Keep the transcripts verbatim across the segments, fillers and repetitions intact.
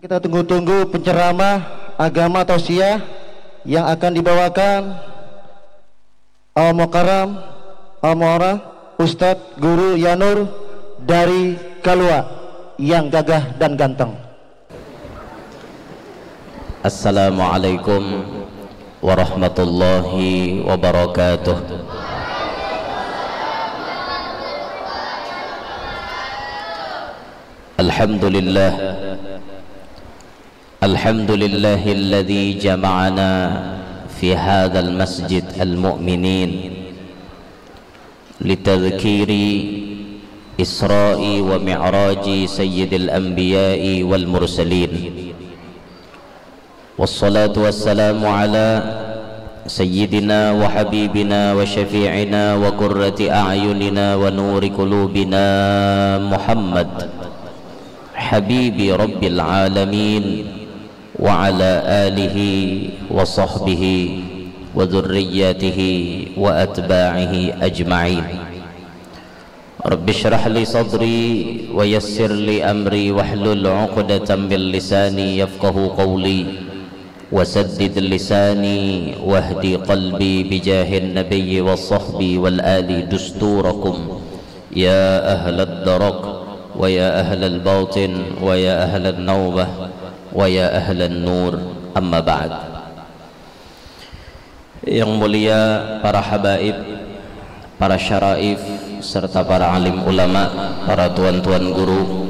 Kita tunggu-tunggu penceramah agama tausiah yang akan dibawakan Al-Mukarram Al-Mu'arraf Ustadz Guru Yanur dari Kalua yang gagah dan ganteng. Assalamualaikum warahmatullahi wabarakatuh. Alhamdulillah Alhamdulillahilladzi jama'ana fi hadzal masjid al-mu'minin litadhkiri Isra'i wa mi'raji sayyidil anbiya'i wal mursalin. Wassalatu wassalamu ala sayyidina wa habibina wa syafi'ina wa qurrati a'yunina wa nuri qulubina Muhammad habibi rabbil alamin wa ala alihi wa sahbihi wa dhurriyyatihi wa atba'ihi ajma'in. Rabbi shrah li sadri wa yassir li amri wahlul 'uqdatam min lisani yafqahu qawli wasaddid lisani wahdi qalbi bijahin nabiyyi wassahbi wal ali dusturakum ya ahlad darak wa ya ahlal batin wa ya ahlal nawbah wa ya ahlan nur, amma ba'd. Yang mulia para habaib, para syaraif, serta para alim ulama, para tuan-tuan guru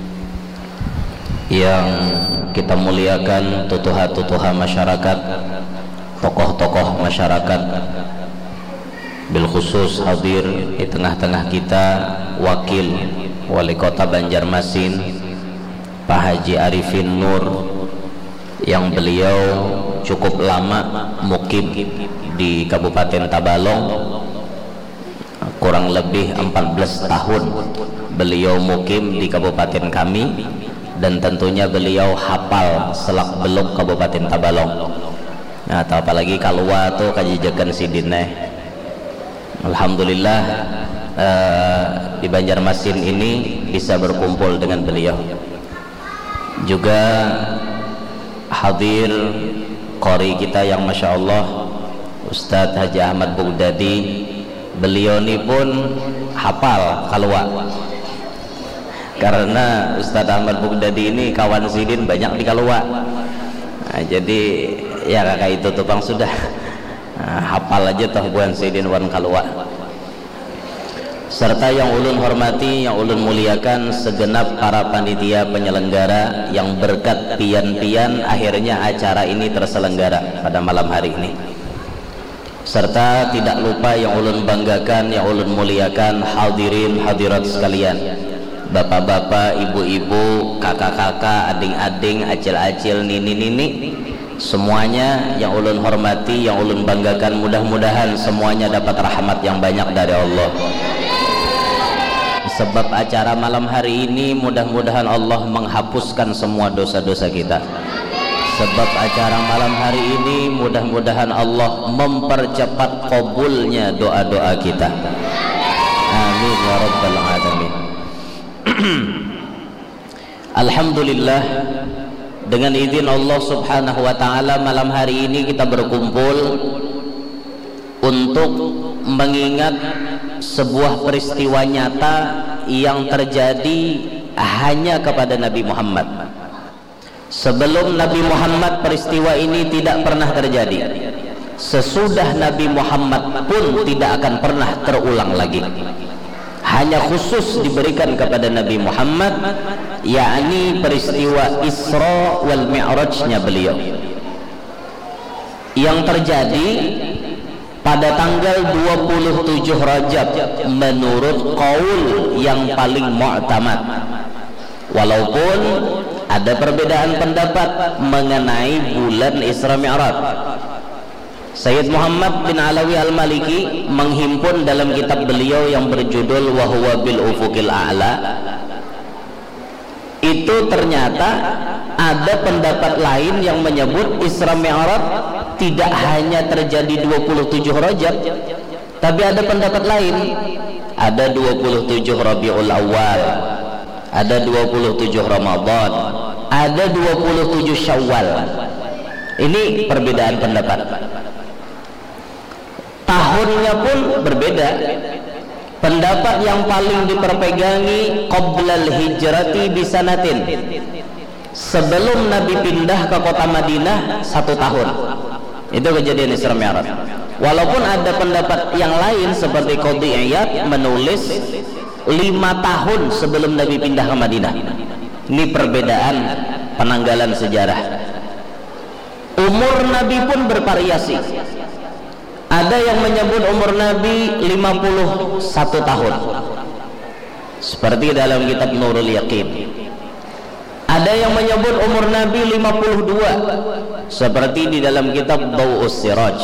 yang kita muliakan, tutuha-tutuha masyarakat, tokoh-tokoh masyarakat, bil khusus hadir di tengah-tengah kita wakil wali kota Banjarmasin Pak Haji Arifin Nur, yang beliau cukup lama mukim di Kabupaten Tabalong, kurang lebih empat belas tahun beliau mukim di kabupaten kami, dan tentunya beliau hafal selak beluk Kabupaten Tabalong. Nah, atau apalagi Kalua tuh kajijakan sidineh. Alhamdulillah eh, di Banjarmasin ini bisa berkumpul dengan beliau. Juga hadir qori kita yang masya Allah Ustadz Haji Ahmad Bugdadi. Beliau ini pun hafal Kalua, karena Ustadz Ahmad Bugdadi ini kawan sidin banyak di Kalua. Nah, jadi ya kakak itu tupang sudah nah, hafal aja toh buan sidin wan Kalua. Serta yang ulun hormati, yang ulun muliakan segenap para panitia penyelenggara yang berkat pian-pian akhirnya acara ini terselenggara pada malam hari ini. Serta tidak lupa yang ulun banggakan, yang ulun muliakan hadirin hadirat sekalian, bapak-bapak, ibu-ibu, kakak-kakak, ading-ading, acil-acil, nini-nini, semuanya yang ulun hormati, yang ulun banggakan, mudah-mudahan semuanya dapat rahmat yang banyak dari Allah. Sebab acara malam hari ini mudah-mudahan Allah menghapuskan semua dosa-dosa kita. Sebab acara malam hari ini mudah-mudahan Allah mempercepat qabulnya doa-doa kita. Amin ya rabbal alamin. Alhamdulillah, dengan izin Allah subhanahu wa ta'ala malam hari ini kita berkumpul untuk mengingat sebuah peristiwa nyata yang terjadi hanya kepada Nabi Muhammad. Sebelum Nabi Muhammad peristiwa ini tidak pernah terjadi. Sesudah Nabi Muhammad pun tidak akan pernah terulang lagi. Hanya khusus diberikan kepada Nabi Muhammad, yakni peristiwa Isra wal Mi'rajnya beliau, yang terjadi pada tanggal dua puluh tujuh Rajab menurut qaul yang paling mu'tamad. Walaupun ada perbedaan pendapat mengenai bulan Isra Mi'raj. Sayyid Muhammad bin Alawi Al-Maliki menghimpun dalam kitab beliau yang berjudul Wa huwa bil ufuqil a'la, itu ternyata ada pendapat lain yang menyebut Isra Mi'raj tidak hanya terjadi dua puluh tujuh Rajab, tapi ada pendapat lain, ada dua puluh tujuh Rabiul Awal, ada dua puluh tujuh Ramadan, ada dua puluh tujuh Syawal. Ini perbedaan pendapat. Tahunnya pun berbeda. Pendapat yang paling diperpegangi qoblal hijrati bisanatin, sebelum Nabi pindah ke kota Madinah satu tahun. Itu kejadian Isra Mi'raj. Walaupun ada pendapat yang lain seperti Qadhi Iyad menulis lima tahun sebelum Nabi pindah ke Madinah. Ini perbedaan penanggalan sejarah. Umur Nabi pun bervariasi. Ada yang menyebut umur Nabi lima puluh satu tahun, seperti dalam kitab Nurul Yaqin. Ada yang menyebut umur Nabi lima puluh dua, seperti di dalam kitab Daw'us Siraj.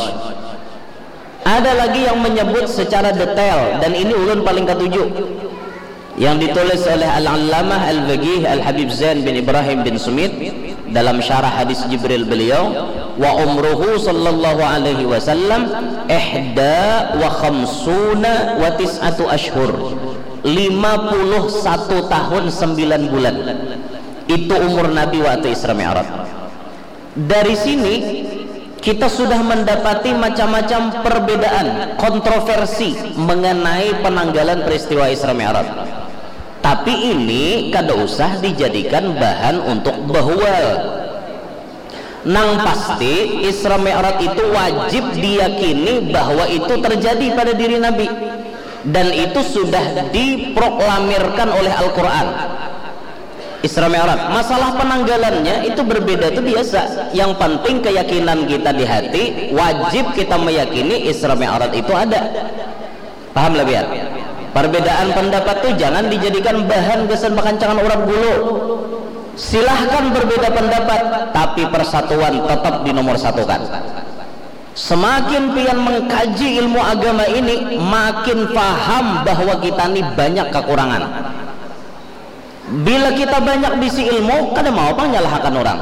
Ada lagi yang menyebut secara detail, dan ini ulun paling ketujuh, yang ditulis oleh Al-Allamah Al-Faqih Al-Habib Zain bin Ibrahim bin Sumit dalam syarah hadis Jibril beliau, wa umruhu sallallahu alaihi wasallam ihda wa khamsuna wa tis'atu ashhur, lima puluh satu tahun sembilan bulan. Itu umur Nabi waktu Isra Mi'raj. Dari sini kita sudah mendapati macam-macam perbedaan, kontroversi mengenai penanggalan peristiwa Isra Mi'raj. Tapi ini kada usah dijadikan bahan untuk bahwal. Nang pasti Isra Mi'raj itu wajib diyakini bahwa itu terjadi pada diri Nabi, dan itu sudah diproklamirkan oleh Al-Quran. Isra Mi'raj, masalah penanggalannya itu berbeda, itu biasa. Yang penting keyakinan kita di hati, wajib kita meyakini Isra Mi'raj itu ada. Paham lah biar? Perbedaan pendapat itu jangan dijadikan bahan gesan bakancangan urap gulu. Silahkan berbeda pendapat, tapi persatuan tetap dinomor satukan. Semakin pian mengkaji ilmu agama ini, makin paham bahwa kita ini banyak kekurangan. Bila kita banyak bisi ilmu, kada mau apa nyalahkan orang.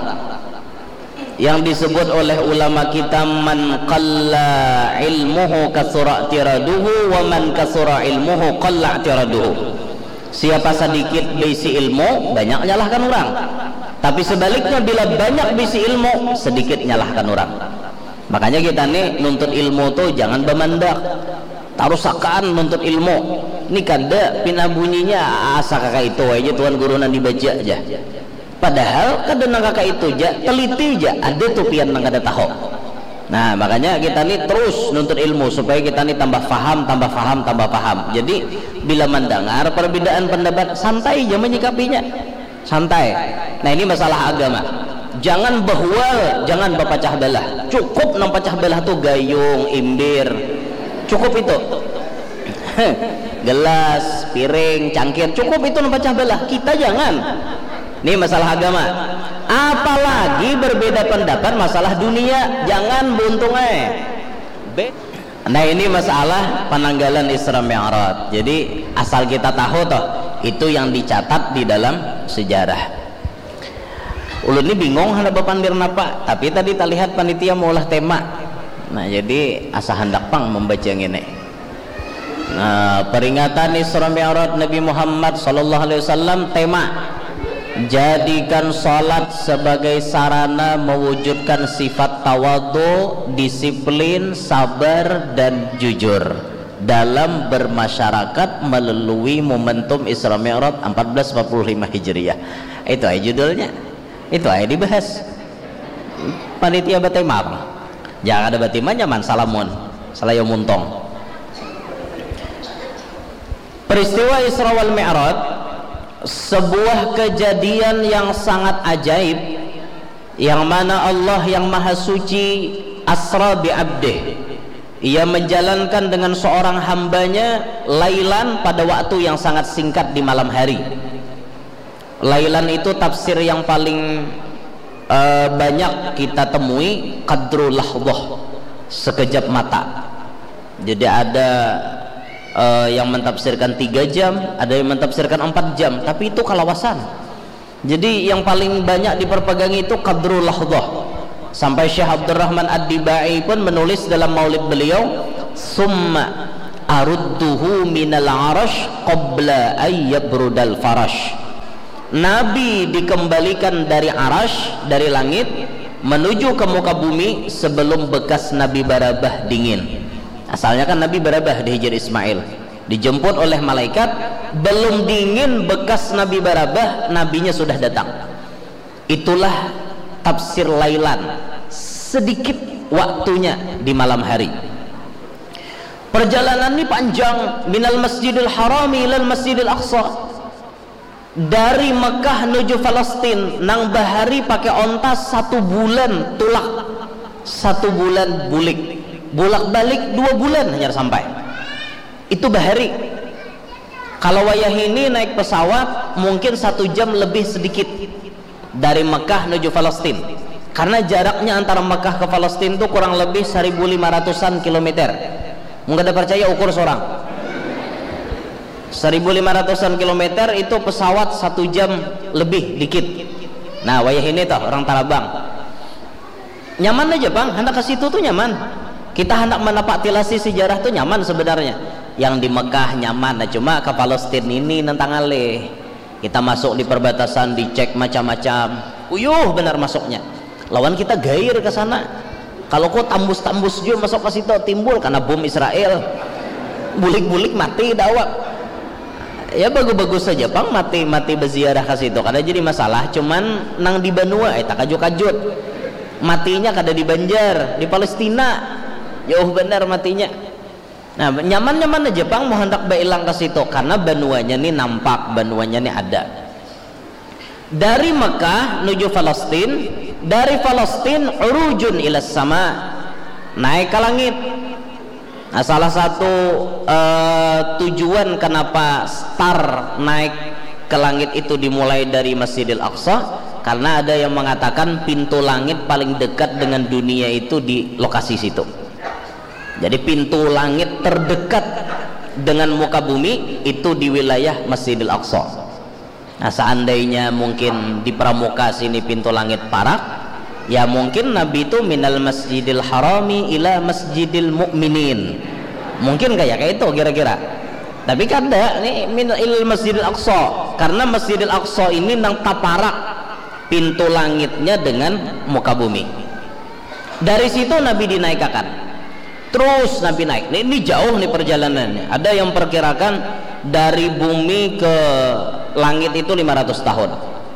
Yang disebut oleh ulama kita, man qalla ilmuhu kasura tiraduhu, wa man kasura ilmuhu qalla tiraduhu. Siapa sedikit bisi ilmu, banyak nyalahkan orang. Tapi sebaliknya, bila banyak bisi ilmu, sedikit nyalahkan orang. Makanya kita nih nuntut ilmu tuh jangan bemandak, tarusakan nuntut ilmu. Ini kada pina bunyinya asa kakak itu aja tuan guru nanti baca aja. Padahal kada nang kakak itu aja, teliti aja, ada tuh pian nang kada tahu. Nah makanya kita nih terus nuntut ilmu supaya kita nih tambah faham, tambah faham, tambah paham. Jadi bila mendengar perbedaan pendapat, santai aja menyikapinya, santai. Nah ini masalah agama. Jangan bahwal, jangan berpecah belah. Cukup nang pecah belah tuh gayung, imbir, cukup itu. Gelas, piring, cangkir, cukup itu nang pecah belah. Kita jangan. Ini masalah agama. Apalagi berbeda pendapat masalah dunia, jangan buntungnya. Nah ini masalah penanggalan Isra Mi'raj. Jadi asal kita tahu toh, itu yang dicatat di dalam sejarah. Ulun ini bingung hendak bepandir napa, tapi tadi tak lihat panitia mau olah tema. Nah jadi asa hendak pang membaca yang ini. Nah peringatan Isra Mi'raj Nabi Muhammad sallallahu alaihi wasallam, tema jadikan salat sebagai sarana mewujudkan sifat tawadhu, disiplin, sabar dan jujur dalam bermasyarakat melalui momentum Isra Mi'raj seribu empat ratus empat puluh lima Hijriah. Itu aja judulnya, itu aja dibahas. Panitia batema apa? Jangan ada batima nyaman salamun salayo muntong. Peristiwa Isra wal Mi'raj sebuah kejadian yang sangat ajaib, yang mana Allah yang maha suci asra bi abdih, ia menjalankan dengan seorang hambanya lailan pada waktu yang sangat singkat di malam hari. Lailan itu tafsir yang paling uh, banyak kita temui qadru lahdah, sekejap mata. Jadi ada Uh, yang mentafsirkan tiga jam, ada yang mentafsirkan empat jam, tapi itu kalawasan. Jadi yang paling banyak diperpegangi itu qadrul lahdah. Sampai Syekh Abdurrahman Ad-Dibai pun menulis dalam maulid beliau, summa arudduhu minal arash qabla ayyabrudal farash. Nabi dikembalikan dari arash, dari langit menuju ke muka bumi sebelum bekas Nabi Barabah dingin. Asalnya kan Nabi Barabah di Hijr Ismail, dijemput oleh malaikat, belum dingin bekas Nabi Barabah, nabinya sudah datang. Itulah tafsir Lailan, sedikit waktunya di malam hari. Perjalanan ini panjang, minal Masjidil Harami ilal Masjidil Aqsa, dari Mekah menuju Palestina nang bahari pakai onta satu bulan tulak, satu bulan bulik, bolak balik dua bulan hanya sampai. Itu bahari. Kalau wayah ini naik pesawat mungkin satu jam lebih sedikit dari Mekah menuju Palestina, karena jaraknya antara Mekah ke Palestina itu kurang lebih seribu lima ratusan kilometer. Nggak ada percaya, ukur seorang seribu lima ratusan kilometer itu pesawat satu jam lebih dikit. Nah wayah ini toh orang Talabang nyaman aja bang, hendak ke situ tuh nyaman. Kita hendak menapak tilasi sejarah tuh nyaman sebenarnya. Yang di Mekah nyaman, nah cuma ke Palestina ini nentang alih. Kita masuk di perbatasan, dicek macam-macam, uyuh benar masuknya. Lawan kita gair ke sana. Kalau kok tambus-tambus juga masuk ke situ timbul karena bom Israel, bulik-bulik mati dawak. Ya bagus-bagus saja bang, mati-mati berziarah ke situ karena jadi masalah. Cuman nang di Banua, eh tak kajut-kajut. Matinya kada di Banjar, di Palestina, jauh benar matinya. Nah nyaman-nyaman aja bang, mau hendak bailang ke situ karena Banuanya nih nampak, Banuanya nih ada. Dari Mekah menuju Palestina, dari Palestina urujun ilas sama, naik ke langit. Nah, salah satu uh, tujuan kenapa star naik ke langit itu dimulai dari Masjidil Aqsa, karena ada yang mengatakan pintu langit paling dekat dengan dunia itu di lokasi situ. Jadi pintu langit terdekat dengan muka bumi itu di wilayah Masjidil Aqsa. Nah seandainya mungkin di pramuka sini pintu langit Parak, ya mungkin Nabi itu minal Masjidil Harami ila Masjidil Mu'minin, mungkin kayak kayak itu kira-kira. Tapi kan ada nih minal ilal Masjidil Aqsa, karena Masjidil Aqsa ini nang taparak pintu langitnya dengan muka bumi. Dari situ Nabi dinaikkan, terus Nabi naik. Ini, ini jauh nih perjalanannya. Ada yang perkirakan dari bumi ke langit itu lima ratus tahun.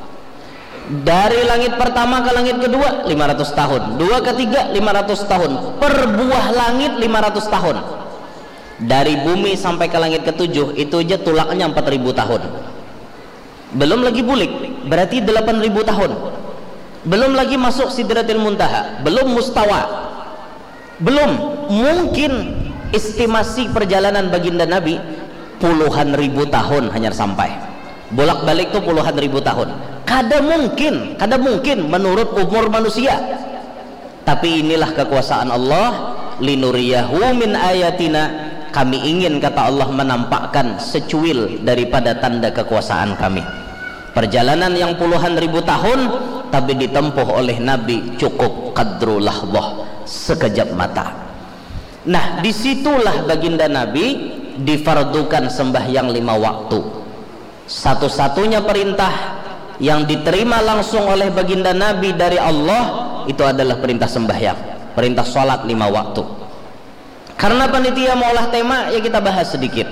Dari langit pertama ke langit kedua lima ratus tahun, dua ketiga lima ratus tahun, per buah langit lima ratus tahun. Dari bumi sampai ke langit ketujuh itu aja tulaknya empat ribu tahun. Belum lagi bulik, berarti delapan ribu tahun. Belum lagi masuk Sidratil Muntaha, belum mustawa. Belum mungkin estimasi perjalanan baginda Nabi puluhan ribu tahun hanya sampai. Bolak-balik tuh puluhan ribu tahun. Kada mungkin, kada mungkin menurut umur manusia. Tapi inilah kekuasaan Allah, linuriyahu min ayatina. Kami ingin, kata Allah, menampakkan secuil daripada tanda kekuasaan kami. Perjalanan yang puluhan ribu tahun tapi ditempuh oleh Nabi cukup qadru lahbah, sekejap mata. Nah disitulah baginda Nabi difardukan sembahyang lima waktu. Satu-satunya perintah yang diterima langsung oleh baginda Nabi dari Allah itu adalah perintah sembahyang, perintah sholat lima waktu. Karena panitia mau olah tema, ya kita bahas sedikit.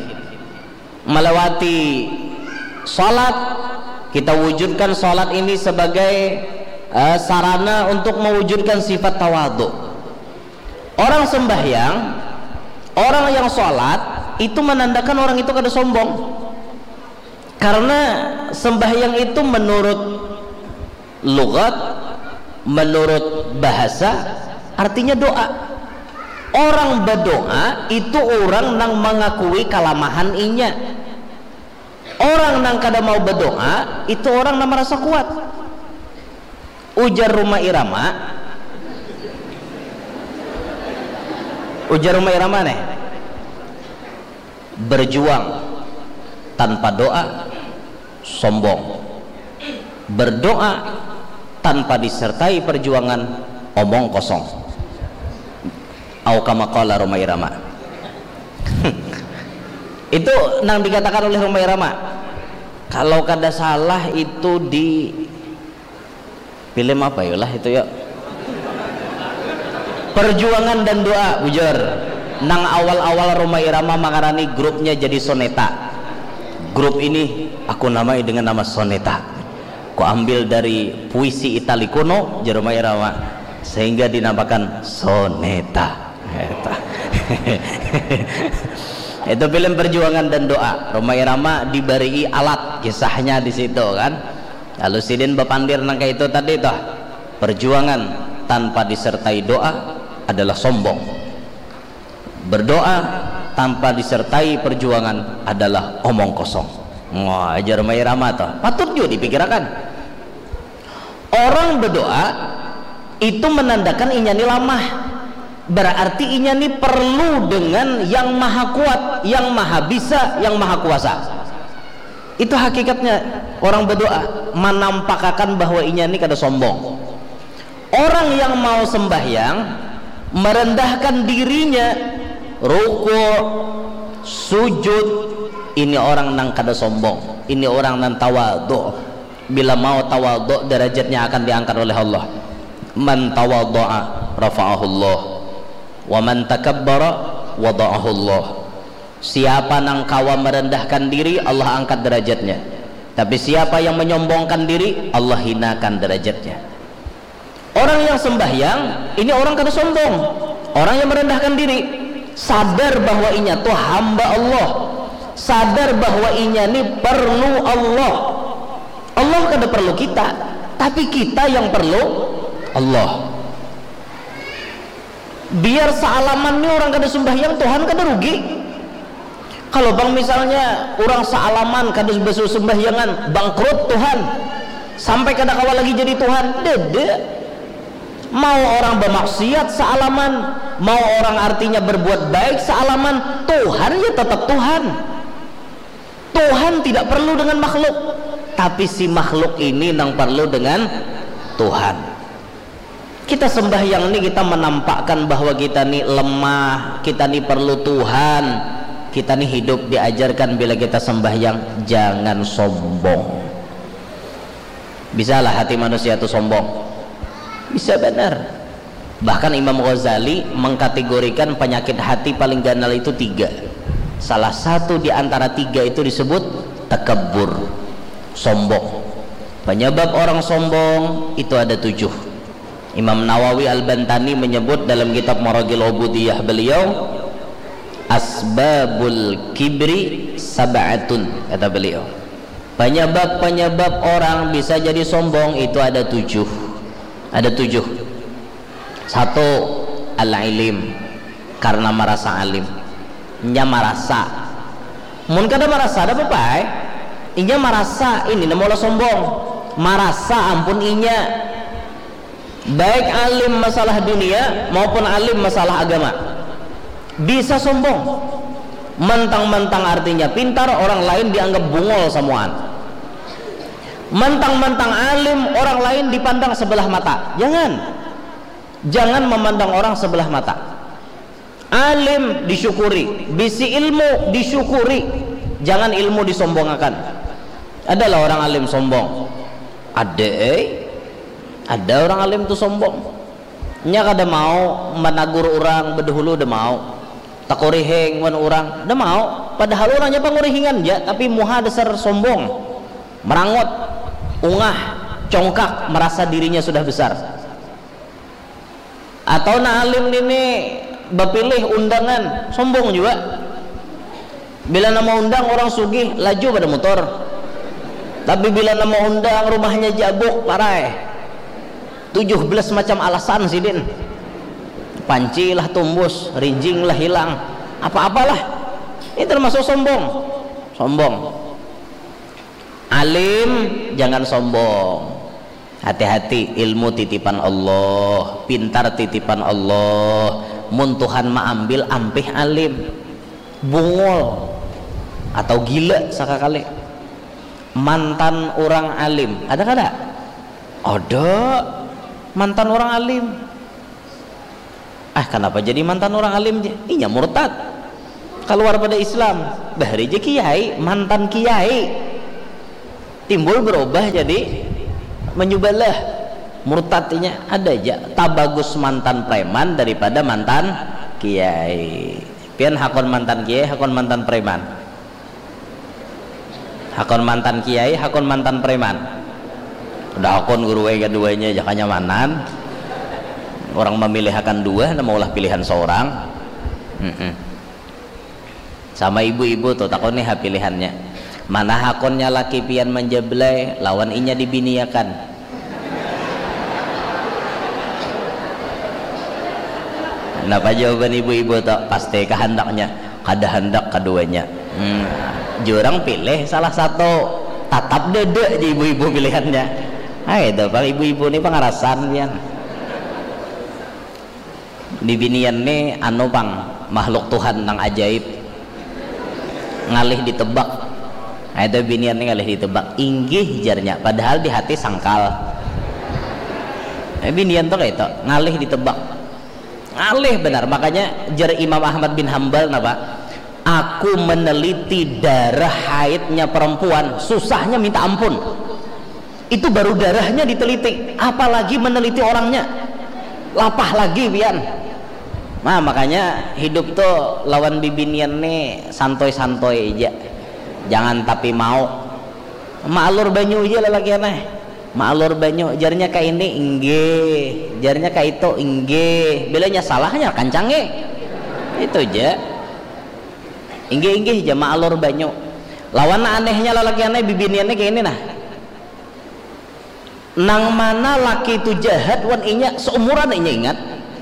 Melewati sholat, kita wujudkan sholat ini sebagai uh, sarana untuk mewujudkan sifat tawadhu. Orang sembahyang, orang yang sholat itu menandakan orang itu kada sombong. Karena sembahyang itu menurut lugat, menurut bahasa artinya doa. Orang berdoa itu orang yang mengakui kelemahan inya. Orang yang kada mau berdoa itu orang yang merasa kuat. Ujar Rumah Irama, ujar Rumah Irama nih, berjuang tanpa doa sombong, berdoa tanpa disertai perjuangan omong kosong. Au kama qala Rumah Irama. Itu nang dikatakan oleh Rumah Irama. Kalau kada salah itu di film apa ya lah itu ya, Perjuangan dan Doa bujur nang awal-awal Rhoma Irama makarani grupnya jadi Soneta. Grup ini aku namai dengan nama Soneta, ku ambil dari puisi Itali kuno di Rhoma Irama sehingga dinamakan Soneta. Itu film Perjuangan dan Doa. Rhoma Irama diberi alat kisahnya di situ kan. Lalu sidin bepandir nangka itu tadi toh, perjuangan tanpa disertai doa adalah sombong, berdoa tanpa disertai perjuangan adalah omong kosong. Wah, ajar Rhoma Irama toh patut juga dipikirkan. Orang berdoa itu menandakan inyani lamah, berarti inyani perlu dengan yang maha kuat, yang maha bisa, yang maha kuasa. Itu hakikatnya orang berdoa, menampakkan bahwa inyani kada sombong. Orang yang mau sembahyang merendahkan dirinya, ruku', sujud, ini orang nang kada sombong, ini orang nang tawadhu. Bila mau tawadhu derajatnya akan diangkat oleh Allah. Man tawadhu'a rafa'ahu Allah, wa man takabbara wada'ahu Allah. Siapa nang kawa merendahkan diri, Allah angkat derajatnya. Tapi siapa yang menyombongkan diri, Allah hinakan derajatnya. Orang yang sembahyang ini orang kada sombong, orang yang merendahkan diri, sadar bahwa inya tuh hamba Allah, sadar bahwa inya ini perlu Allah. Allah kada perlu kita, tapi kita yang perlu Allah. Biar sealaman nih orang kada sembahyang, Tuhan kada rugi. Kalau bang misalnya orang sealaman kada bersembahyangan, bangkrut Tuhan, sampai kada kawa lagi jadi Tuhan. Dede. Mau orang bermaksiat sealaman, mau orang artinya berbuat baik sealaman, Tuhan ya tetap Tuhan. Tuhan tidak perlu dengan makhluk, tapi si makhluk ini nang perlu dengan Tuhan. Kita sembahyang ini kita menampakkan bahwa kita ini lemah, kita ini perlu Tuhan. Kita ini hidup diajarkan bila kita sembahyang jangan sombong. Bisalah hati manusia itu sombong, bisa benar. Bahkan Imam Ghazali mengkategorikan penyakit hati paling ganal itu tiga. Salah satu di antara tiga itu disebut takabbur, sombong. Penyebab orang sombong itu ada tujuh. Imam Nawawi Al-Bantani menyebut dalam kitab Maragil Ubudiyah beliau, asbabul kibri sab'atun, kata beliau. Penyebab-penyebab orang bisa jadi sombong itu ada tujuh. Ada tujuh. Satu, al-ilim, karena merasa alim. Inya merasa, mun kada merasa ada apa-apa eh? Inya merasa ini namanya sombong. Merasa ampun inya, baik alim masalah dunia maupun alim masalah agama, bisa sombong. Mentang-mentang artinya pintar, orang lain dianggap bungol samuan. Mentang-mentang alim, orang lain dipandang sebelah mata. Jangan, jangan memandang orang sebelah mata. Alim disyukuri, bisi ilmu disyukuri, jangan ilmu disombongkan. Adalah orang alim sombong, ada eh? Ada orang alim tuh sombong. Nya kada mau menagur orang berdahulu, udah mau takoriheng wan orang udah mau, padahal orangnya pangurihingan ya, tapi muha dasar sombong, merangot, ungah, congkak, merasa dirinya sudah besar. Atau na alim ini bapilih undangan, sombong juga. Bila nama undang orang sugih laju pada motor, tapi bila nama undang rumahnya jabuk parai. tujuh belas macam alasan sidin, panci lah tumbus, rinjing lah hilang, apa-apalah. Ini termasuk sombong. Sombong. Alim jangan sombong. Hati-hati, ilmu titipan Allah, pintar titipan Allah. Mun Tuhan maambil ampih alim, bungol atau gila sakakali. Mantan orang alim ada kada? Ada. Mantan orang alim. Ah, kenapa jadi mantan orang alim? Inya murtad, keluar pada Islam. Bahari je kiai, mantan kiai. timbul berubah jadi menyubalah murtadnya. Ada aja tak bagus mantan preman daripada mantan kiai. Pian hakon mantan kiai, hakon mantan preman. Hakon mantan kiai, hakon mantan preman. Udah hakon guru keduanya jakanya manan. Orang memilih akan dua, nah maulah pilihan seorang. Mm-mm. Sama ibu-ibu tuh takon nih pilihannya. Mana hakonnya laki pian menjeblay, lawan inya dibiniakan. Kenapa jawaban ibu-ibu tuh? Pasti kehendaknya, kada hendak keduanya. Hmm. Jurang pilih salah satu, tatap dede di ibu-ibu pilihannya. Ah itu pak ibu-ibu ini pengarasan pian. Di binian nih anu pang makhluk Tuhan nang ajaib ngalih ditebak. Nah itu binian nih ngalih ditebak inggih jarnya padahal di hati sangkal. Eh, binian tuh kayak itu ngalih ditebak ngalih benar. Makanya jar Imam Ahmad bin Hambal napa, aku meneliti darah haidnya perempuan susahnya minta ampun. Itu baru darahnya diteliti, apalagi meneliti orangnya, lapah lagi pian. Nah makanya hidup tuh lawan bibinian nih santoy-santoy aja, jangan tapi mau maalur banyu aja lelaki aneh, maalur banyu jarnya kayak ini inggih, jarnya kayak itu inggih, bilanya salahnya kancangnya itu aja inggih-inggih aja maalur banyu. Lawan anehnya lelaki aneh bibiniannya kayak ini nah, nang mana laki itu jahat wan inya seumuran inya ingat,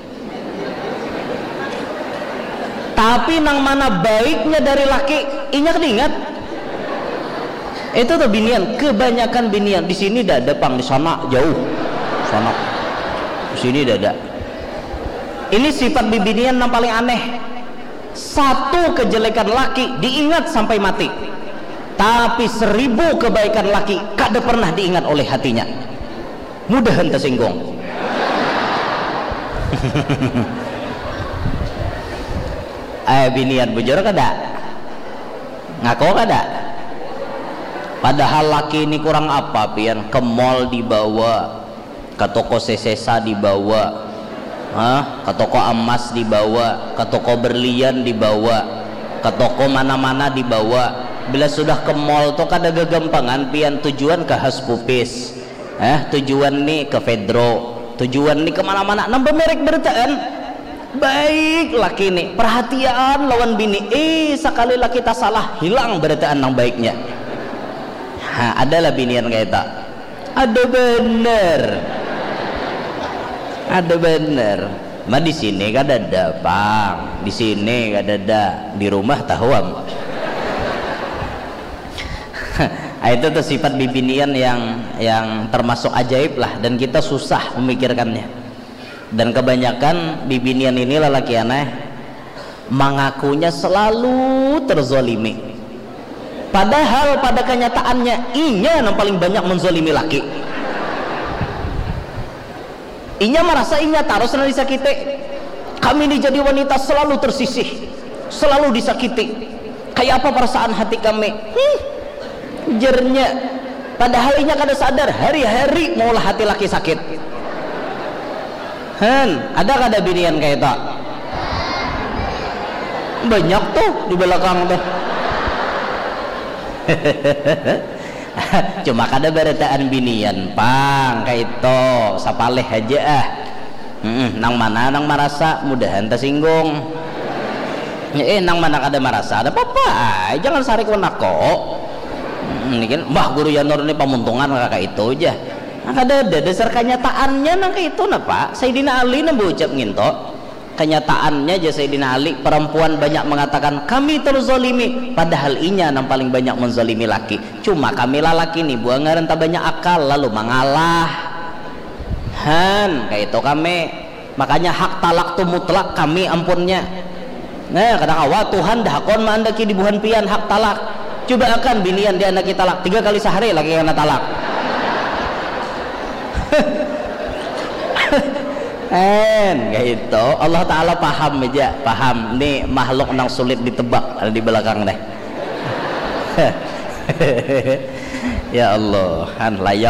tapi nang mana baiknya dari laki inya kan ingat. Itu tuh binian, kebanyakan binian di sini dada pang, di sana jauh, sana di sini dada. Ini sifat bibinian yang paling aneh. Satu kejelekan laki diingat sampai mati, tapi seribu kebaikan laki kada pernah diingat oleh hatinya. Mudahan tersinggung. Eh binian bujur kada? Ngaku kada? Padahal laki ini kurang apa pian? Ke mall dibawa, ke toko sesesa dibawa, hah? Ke toko emas dibawa, ke toko berlian dibawa, ke toko mana-mana dibawa. Bila sudah ke mall tuh kada gagampangan pian, tujuan ke Haspupis, eh tujuan nih ke Fedro, tujuan nih kemana-mana nambah merek bertaan. Baik laki nih perhatian lawan bini, eh sekali laki tak salah hilang bertaan nang baiknya. Ha, adalah binian kayak tak ada bener, ada bener. Ma di sini kada ada bang, di sini kada ada, di rumah tahuam. Itu tuh sifat bibinian yang yang termasuk ajaib lah, dan kita susah memikirkannya. Dan kebanyakan bibinian ini lelaki aneh mengakunya selalu terzolimi, padahal pada kenyataannya inya yang paling banyak menzolimi laki. Inya merasa inya taruh senang disakiti. Kami ini jadi wanita selalu tersisih, selalu disakiti. Kayak apa perasaan hati kami? Hmm, jernya. Padahal inya kada sadar hari-hari maulah hati laki sakit. Hen, ada kada binian kayak tak? Banyak tuh di belakang tuh. Cuma kada beretaan binian pang kayak itu sapaleh aja ah. Mm-mm, nang mana nang merasa mudahan tersinggung. Eh nang mana kada merasa ada apa-apa, ah, jangan sarik wenako. Ini kan mbah guru Yanur ini pemuntungan kakak itu aja. Nah, kada ada dasar kenyataannya nang kayak itu napa? Sayyidina Ali nang ucap nginto. Kenyataannya aja Sayyidina Ali, perempuan banyak mengatakan kami terzolimi, padahal inya yang paling banyak menzolimi laki. Cuma kami laki nih buang renta banyak akal lalu mengalah. Han kayak itu kami, makanya hak talak tu mutlak kami ampunnya. Nah kadang awal Tuhan dah kon mandaki di buhan pian hak talak. Coba akan binian dia anak kita talak tiga kali sehari lagi kena talak. En kayak itu Allah Ta'ala paham aja, paham nih makhluk nang sulit ditebak ada di belakang deh. Ya Allah, han layak